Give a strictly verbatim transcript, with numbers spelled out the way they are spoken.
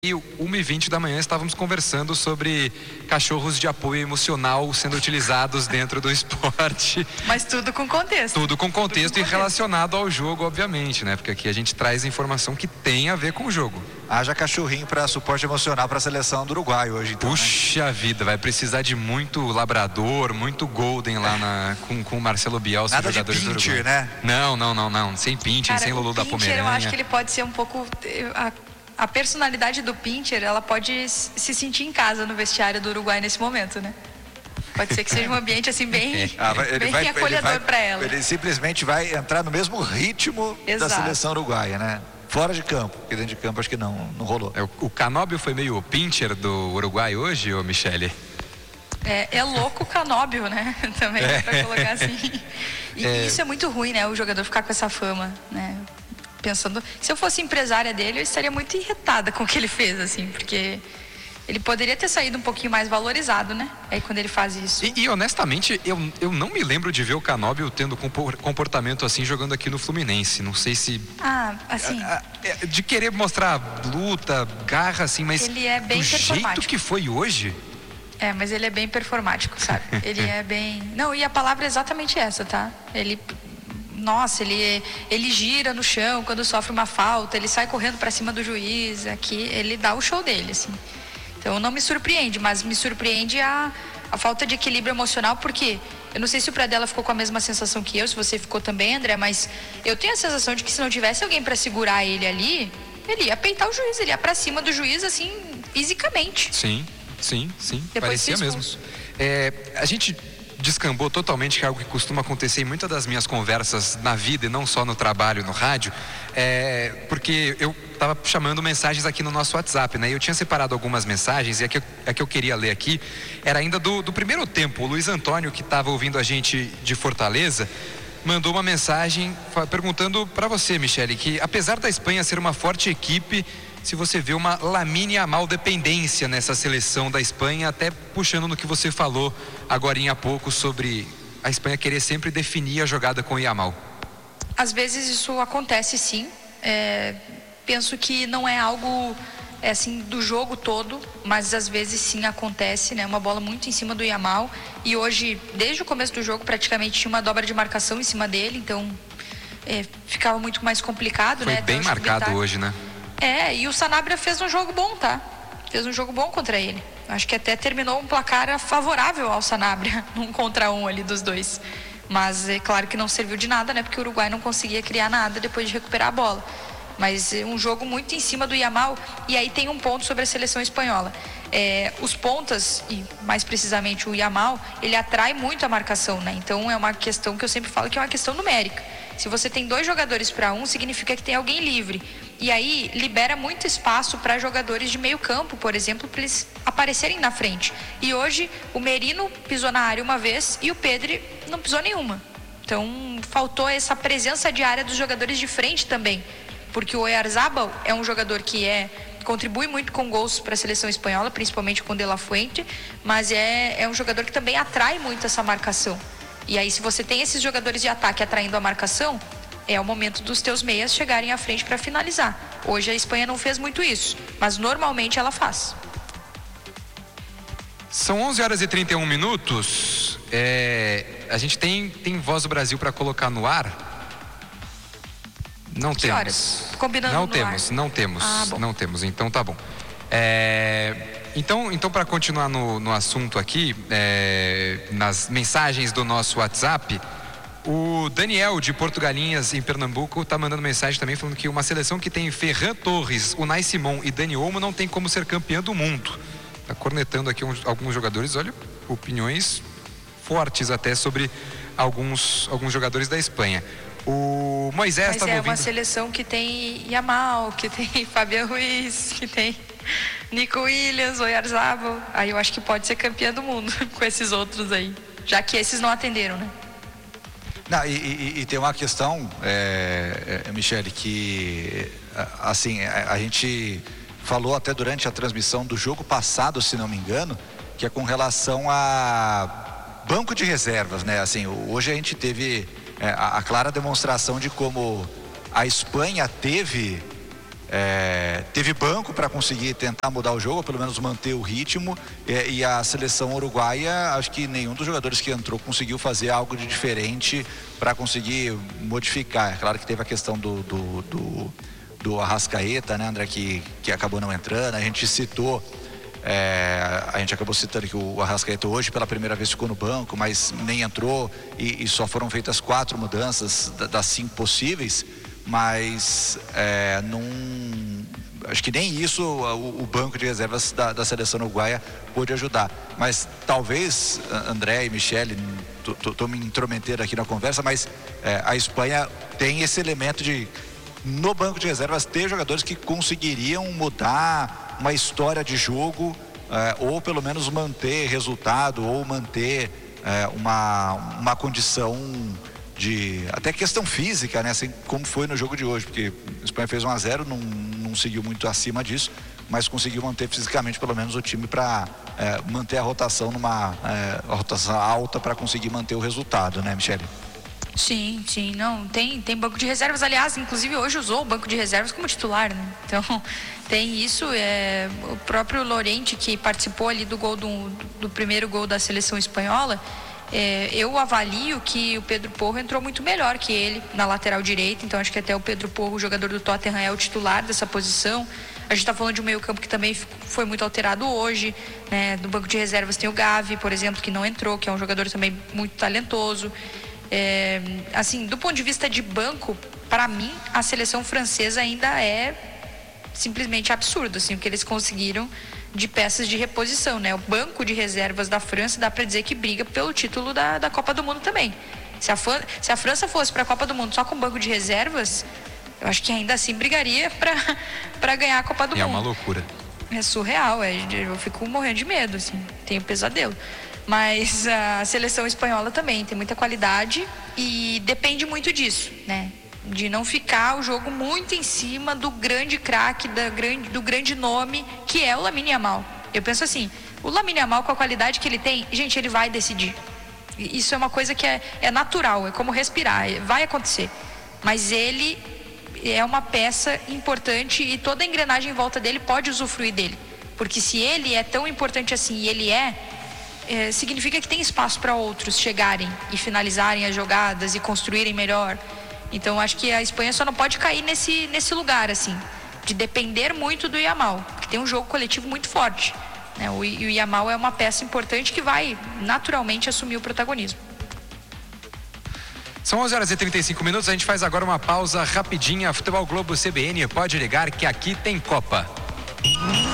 E uma e vinte da manhã estávamos conversando sobre cachorros de apoio emocional sendo utilizados dentro do esporte. Mas tudo com contexto. Tudo com contexto, tudo com e relacionado ao jogo, obviamente, né? Porque aqui a gente traz informação que tem a ver com o jogo. Haja cachorrinho para suporte emocional para a seleção do Uruguai hoje, então. Puxa, né? Vida, vai precisar de muito labrador, muito golden lá na, com, com o Marcelo Bielsa, Nada jogadores de do pincher, Uruguai. né? Não, não, não, não. Sem pincher, sem Lulu da Pomerânia. Eu acho que ele pode ser um pouco... A, a personalidade do pincher, ela pode se sentir em casa no vestiário do Uruguai nesse momento, né? Pode ser que seja um ambiente assim bem, ah, ele bem vai, acolhedor para ela. Ele simplesmente vai entrar no mesmo ritmo Exato. da seleção uruguaia, né? Fora de campo, porque dentro de campo acho que não, não rolou. É, o, o Canóbio foi meio pincher do Uruguai hoje, ô Michele? É, é louco o Canóbio, né? Também, é. para colocar assim. E é. isso é muito ruim, né? O jogador ficar com essa fama, né? Pensando, se eu fosse empresária dele, eu estaria muito irritada com o que ele fez, assim, porque ele poderia ter saído um pouquinho mais valorizado, né? Aí quando ele faz isso. E, e honestamente, eu, eu não me lembro de ver o Canóbio tendo comportamento assim jogando aqui no Fluminense. Não sei se... Ah, assim... A, a, de querer mostrar luta, garra, assim, mas ele é bem do jeito que foi hoje... É, mas ele é bem performático, sabe? Ele é bem... Não, e a palavra é exatamente essa, tá? Ele... Nossa, ele, ele gira no chão quando sofre uma falta, ele sai correndo para cima do juiz, aqui ele dá o show dele, assim. Então não me surpreende, mas me surpreende a, a falta de equilíbrio emocional, porque eu não sei se o Pradella ficou com a mesma sensação que eu, se você ficou também, André, mas eu tenho a sensação de que se não tivesse alguém para segurar ele ali, ele ia peitar o juiz, ele ia para cima do juiz, assim, fisicamente. Sim, sim, sim, Depois parecia mesmo. É, a gente... descambou totalmente, que é algo que costuma acontecer em muitas das minhas conversas na vida e não só no trabalho, no rádio, é, porque eu estava chamando mensagens aqui no nosso WhatsApp, né? E eu tinha separado algumas mensagens, e a que eu, a que eu queria ler aqui era ainda do, do primeiro tempo. O Luiz Antônio, que estava ouvindo a gente de Fortaleza, mandou uma mensagem perguntando para você, Michele, que apesar da Espanha ser uma forte equipe, se você vê uma Lamine Yamal dependência nessa seleção da Espanha, até puxando no que você falou agorinha há pouco sobre a Espanha querer sempre definir a jogada com o Yamal. Às vezes isso acontece, sim. É, penso que não é algo é, assim do jogo todo, mas às vezes sim acontece, né? Uma bola muito em cima do Yamal, e hoje, desde o começo do jogo, praticamente tinha uma dobra de marcação em cima dele, então é, ficava muito mais complicado. Foi né? bem marcado Bitar... hoje, né? É, e o Sanabria fez um jogo bom, tá? Fez um jogo bom contra ele. Acho que até terminou um placar favorável ao Sanabria, num contra um ali dos dois. Mas é claro que não serviu de nada, né? Porque o Uruguai não conseguia criar nada depois de recuperar a bola. Mas é um jogo muito em cima do Yamal. E aí tem um ponto sobre a seleção espanhola. É, os pontas, e mais precisamente o Yamal, ele atrai muito a marcação, né? Então é uma questão que eu sempre falo que é uma questão numérica. Se você tem dois jogadores para um, significa que tem alguém livre. E aí libera muito espaço para jogadores de meio campo, por exemplo, para eles aparecerem na frente. E hoje o Merino pisou na área uma vez e o Pedri não pisou nenhuma. Então faltou essa presença diária dos jogadores de frente também. Porque o Oyarzabal é um jogador que é, contribui muito com gols para a seleção espanhola, principalmente com De La Fuente, mas é, é um jogador que também atrai muito essa marcação. E aí, se você tem esses jogadores de ataque atraindo a marcação, é o momento dos teus meias chegarem à frente para finalizar. Hoje a Espanha não fez muito isso, mas normalmente ela faz. São onze horas e trinta e um minutos. É, a gente tem, tem Voz do Brasil para colocar no ar? Não que temos. Horas? Combinando não no temos, ar. não temos, ah, bom. não temos. Então tá bom. É... Então, então para continuar no, no assunto aqui, é, nas mensagens do nosso WhatsApp, o Daniel de Porto Galinhas, em Pernambuco, está mandando mensagem também falando que uma seleção que tem Ferran Torres, Unai Simon e Dani Olmo não tem como ser campeã do mundo. Está cornetando aqui uns, alguns jogadores, olha, opiniões fortes até sobre alguns, alguns jogadores da Espanha. O Moisés estava ouvindo... Mas é ouvindo... uma seleção que tem Yamal, que tem Fabián Ruiz, que tem Nico Williams, Oyarzabal. Aí eu acho que pode ser campeã do mundo com esses outros aí, já que esses não atenderam, né? Não, e, e, e tem uma questão, é, é, Michele, que assim, a, a gente falou até durante a transmissão do jogo passado, se não me engano, que é com relação a banco de reservas, né? Assim, hoje a gente teve é, a, a clara demonstração de como a Espanha teve É, teve banco para conseguir tentar mudar o jogo, ou pelo menos manter o ritmo, e, e a seleção uruguaia, acho que nenhum dos jogadores que entrou conseguiu fazer algo de diferente para conseguir modificar. É claro que teve a questão do, do, do, do Arrascaeta, né, André, que, que acabou não entrando. A gente citou, é, a gente acabou citando que o Arrascaeta hoje pela primeira vez ficou no banco, mas nem entrou, e, e só foram feitas quatro mudanças das cinco possíveis. Mas é, não, acho que nem isso o, o banco de reservas da, da seleção uruguaia pôde ajudar. Mas talvez, André e Michele, estou me intrometendo aqui na conversa, mas é, a Espanha tem esse elemento de, no banco de reservas, ter jogadores que conseguiriam mudar uma história de jogo, é, ou pelo menos manter resultado, ou manter é, uma, uma condição de até questão física, né? Assim como foi no jogo de hoje, porque a Espanha fez um a zero, não, não seguiu muito acima disso, mas conseguiu manter fisicamente pelo menos o time para é, manter a rotação numa é, a rotação alta para conseguir manter o resultado, né, Michele? Sim, sim, não, tem, tem banco de reservas, aliás, inclusive hoje usou o banco de reservas como titular, né? Então tem isso, é, o próprio Llorente, que participou ali do gol do, do primeiro gol da seleção espanhola. É, eu avalio que o Pedro Porro entrou muito melhor que ele na lateral direita, então acho que até o Pedro Porro, o jogador do Tottenham, é o titular dessa posição. A gente está falando de um meio campo que também foi muito alterado hoje, né? No banco de reservas tem o Gavi, por exemplo, que não entrou, que é um jogador também muito talentoso. É, assim, do ponto de vista de banco, para mim a seleção francesa ainda é simplesmente absurdo, assim, o que eles conseguiram de peças de reposição, né? O banco de reservas da França dá para dizer que briga pelo título da, da Copa do Mundo também. Se a, se a França fosse para a Copa do Mundo só com banco de reservas, eu acho que ainda assim brigaria para ganhar a Copa do é Mundo. É uma loucura. É surreal, é, eu fico morrendo de medo, assim, tenho pesadelo. Mas a seleção espanhola também tem muita qualidade e depende muito disso, né? De não ficar o jogo muito em cima do grande craque, grande, do grande nome que é o Lamine Yamal. Eu penso assim, o Lamine Yamal, com a qualidade que ele tem, gente, ele vai decidir. Isso é uma coisa que é, é natural, é como respirar, vai acontecer. Mas ele é uma peça importante e toda a engrenagem em volta dele pode usufruir dele. Porque se ele é tão importante assim e ele é, é significa que tem espaço para outros chegarem e finalizarem as jogadas e construírem melhor. Então acho que a Espanha só não pode cair nesse, nesse lugar, assim, de depender muito do Yamal, porque tem um jogo coletivo muito forte, né? O, o Yamal é uma peça importante que vai naturalmente assumir o protagonismo. São onze horas e trinta e cinco minutos, a gente faz agora uma pausa rapidinha. Futebol Globo C B N, pode ligar que aqui tem Copa.